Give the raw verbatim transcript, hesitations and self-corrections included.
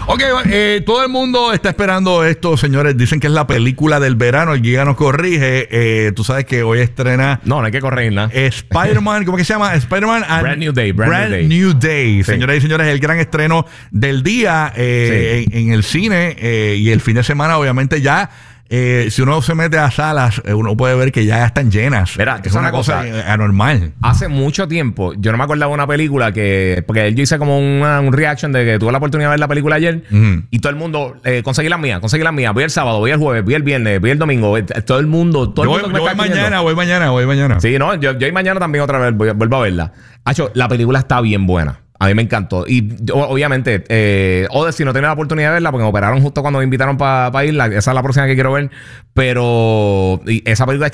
Ok, eh, todo el mundo está esperando esto, señores. Dicen que es la película del verano. El Giga nos corrige. Eh, tú sabes que hoy estrena... No, no hay que corregir nada. Spider-Man, ¿cómo que se llama? Spider-Man and Brand New Day. Brand, Brand New Day. New Day. Sí. Señoras y señores, el gran estreno del día eh, sí. en, en el cine eh, y el fin de semana, obviamente ya... Eh, si uno se mete a salas, eh, uno puede ver que ya están llenas. Mira, es una cosa, cosa anormal. Hace mucho tiempo, yo no me acordaba de una película que... Porque yo hice como una, un reaction de que tuve la oportunidad de ver la película ayer. Uh-huh. Y todo el mundo... Eh, conseguí las mías, conseguí las mías. Voy el sábado, voy el jueves, voy el viernes, voy el domingo. Todo el mundo... Todo yo el mundo voy, yo voy mañana, voy mañana, voy mañana. Sí, no, yo, yo y mañana también otra vez voy, vuelvo a verla. Hacho, la película está bien buena. A mí me encantó. Y obviamente, eh, Odyssey no tenía la oportunidad de verla porque me operaron justo cuando me invitaron para pa irla. Esa es la próxima que quiero ver. Pero esa película